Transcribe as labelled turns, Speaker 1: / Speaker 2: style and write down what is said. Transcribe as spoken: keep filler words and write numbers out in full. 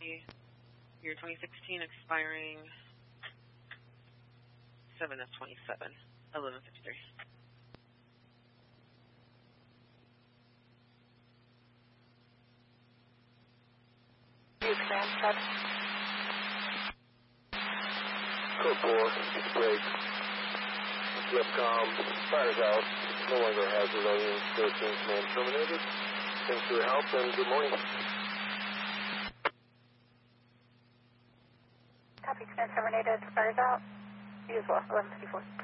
Speaker 1: Year twenty sixteen expiring seven of twenty-seven, eleven fifty-three.
Speaker 2: Code four, break. Webcom, fires out. No longer hazard on unit thirteen, command terminated. Thanks for your help and good morning.
Speaker 3: Copy, command terminated, fires out. You as well, eleven fifty-four.